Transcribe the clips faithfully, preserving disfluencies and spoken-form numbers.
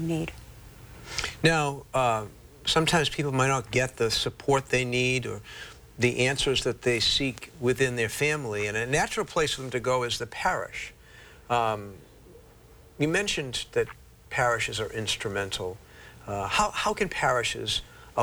in need. Now, uh, sometimes people might not get the support they need or the answers that they seek within their family, and a natural place for them to go is the parish. Um, you mentioned that parishes are instrumental. Uh, how, how can parishes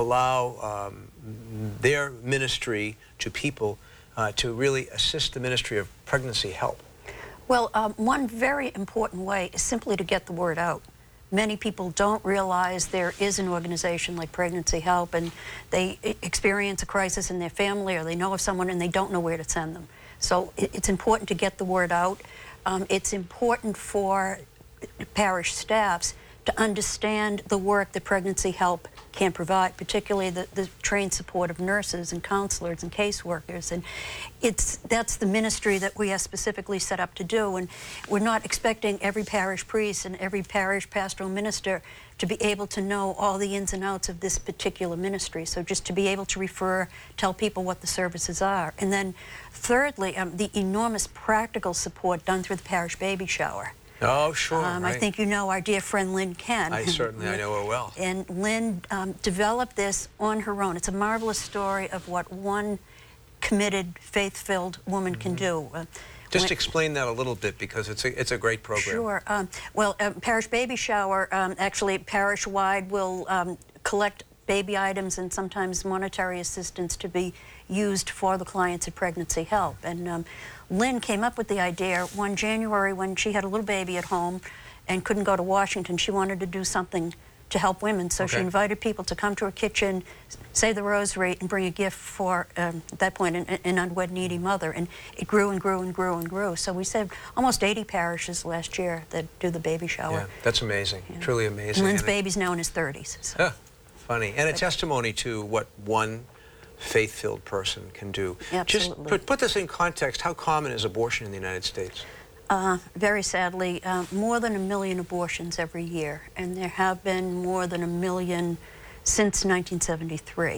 allow um, their ministry to people uh, to really assist the ministry of pregnancy help? Well, um, one very important way is simply to get the word out. Many people don't realize there is an organization like Pregnancy Help, and they experience a crisis in their family, or they know of someone and they don't know where to send them. So it's important to get the word out. Um, it's important for parish staffs to understand the work that Pregnancy Help can provide, particularly the, the trained support of nurses and counselors and caseworkers. And it's, that's the ministry that we are specifically set up to do. And we're not expecting every parish priest and every parish pastoral minister to be able to know all the ins and outs of this particular ministry. So just to be able to refer, tell people what the services are. And then thirdly, um, the enormous practical support done through the parish baby shower. Oh, sure. Um, right. I think you know our dear friend Lynn Ken. I certainly, I know her well. And Lynn um, developed this on her own. It's a marvelous story of what one committed, faith-filled woman mm-hmm. can do. Uh, Just when, explain that a little bit, because it's a, it's a great program. Sure. Um, well, um, Parish Baby Shower, um, actually parish-wide, will um, collect baby items and sometimes monetary assistance to be used for the clients at Pregnancy Help. And um, Lynn came up with the idea one January when she had a little baby at home and couldn't go to Washington. She wanted to do something to help women, so okay. she invited people to come to her kitchen, say the rosary, and bring a gift for, um, at that point, an, an unwed needy mother. And it grew and grew and grew and grew. So we saved almost eighty parishes last year that do the baby shower. Yeah, that's amazing, yeah. Truly amazing. And Lynn's and baby's now in his thirties. So. Huh, funny. And a testimony to what one faith-filled person can do. Absolutely. Just put, put this in context. How common is abortion in the United States? Uh, very sadly, uh, more than a million abortions every year, and there have been more than a million since nineteen seventy-three.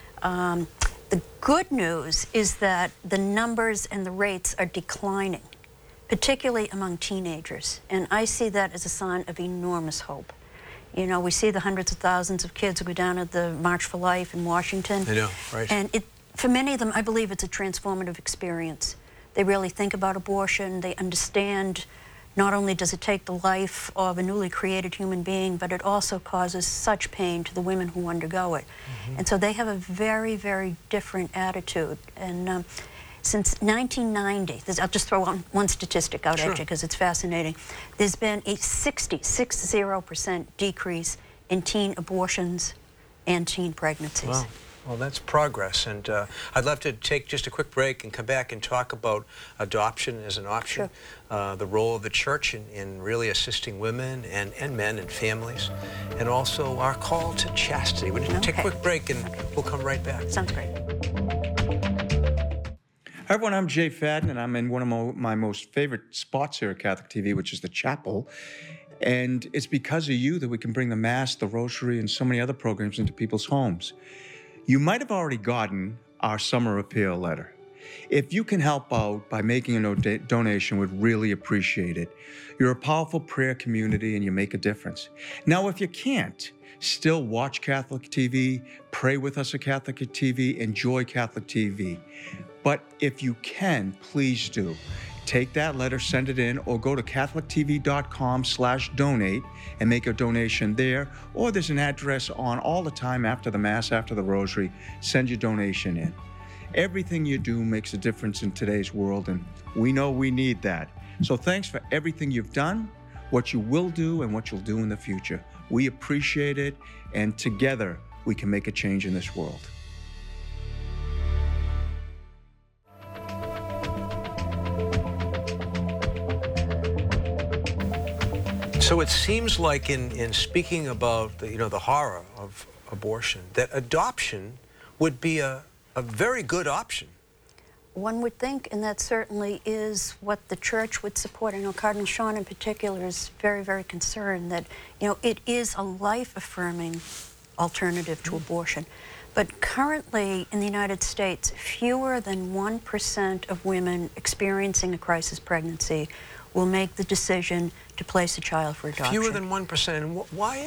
Um, the good news is that the numbers and the rates are declining, particularly among teenagers, and I see that as a sign of enormous hope. You know, we see the hundreds of thousands of kids who go down at the March for Life in Washington. I know, right. And it, for many of them, I believe it's a transformative experience. They really think about abortion. They understand not only does it take the life of a newly created human being, but it also causes such pain to the women who undergo it. Mm-hmm. And so they have a very, very different attitude. And um, since nineteen ninety, I'll just throw one, one statistic out sure. at you because it's fascinating. There's been a sixty, sixty percent decrease in teen abortions and teen pregnancies. Wow. Well, that's progress, and uh, I'd love to take just a quick break and come back and talk about adoption as an option, sure. uh, the role of the church in, in really assisting women and, and men and families, and also our call to chastity. We're going to okay. take a quick break, and okay. we'll come right back. Sounds great. Hi everyone, I'm Jay Fadden, and I'm in one of my, my most favorite spots here at Catholic T V, which is the chapel. And it's because of you that we can bring the Mass, the Rosary, and so many other programs into people's homes. You might have already gotten our summer appeal letter. If you can help out by making a donation, we'd really appreciate it. You're a powerful prayer community and you make a difference. Now, if you can't, still watch Catholic T V, pray with us at Catholic T V, enjoy Catholic T V. But if you can, please do. Take that letter, send it in, or go to catholic t v dot com slash donate and make a donation there. Or there's an address on all the time after the Mass, after the Rosary. Send your donation in. Everything you do makes a difference in today's world, and we know we need that. So thanks for everything you've done, what you will do, and what you'll do in the future. We appreciate it, and together we can make a change in this world. So it seems like in, in speaking about the, you know, the horror of abortion, that adoption would be a, a very good option. One would think, and that certainly is what the church would support. I know Cardinal Sean in particular is very, very concerned that, you know, it is a life-affirming alternative to abortion. But currently in the United States, fewer than one percent of women experiencing a crisis pregnancy will make the decision to place a child for adoption. Fewer than one percent. And why